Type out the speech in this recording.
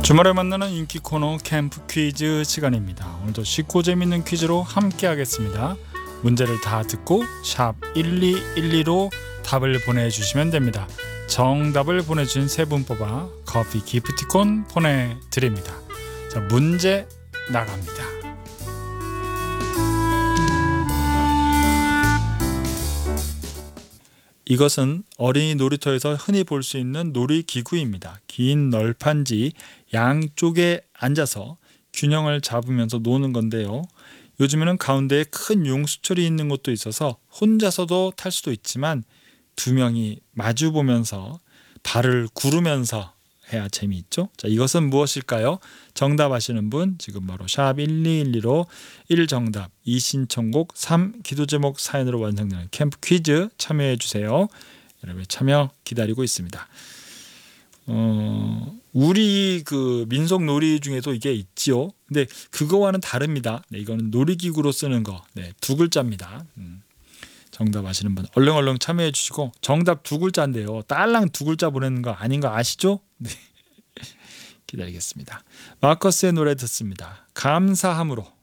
주말에 만나는 인기 코너 캠프 퀴즈 시간입니다. 오늘도 쉽고 재밌는 퀴즈로 함께 하겠습니다. 문제를 다 듣고 샵 1212로 답을 보내주시면 됩니다. 정답을 보내주신 세 분 뽑아 커피 기프티콘 보내드립니다. 자, 문제 나갑니다. 이것은 어린이 놀이터에서 흔히 볼 수 있는 놀이기구입니다. 긴 널판지 양쪽에 앉아서 균형을 잡으면서 노는 건데요. 요즘에는 가운데에 큰 용수철이 있는 곳도 있어서 혼자서도 탈 수도 있지만 두 명이 마주 보면서 발을 구르면서 해야 재미있죠. 자, 이것은 무엇일까요? 정답 아시는 분 지금 바로 샵 1212로 1정답, 2신청곡, 3 기도제목 사연으로 완성되는 캠프 퀴즈 참여해 주세요. 여러분의 참여 기다리고 있습니다. 우리 그 민속 놀이 중에도 이게 있지요. 근데 그거와는 다릅니다. 네, 이거는 놀이기구로 쓰는 거. 네, 두 글자입니다. 정답 아시는 분 얼른 참여해 주시고 정답 두 글자인데요. 딸랑 두 글자 보내는 거 아닌 거 아시죠? 네. 기다리겠습니다. 마커스의 노래 듣습니다. 감사함으로.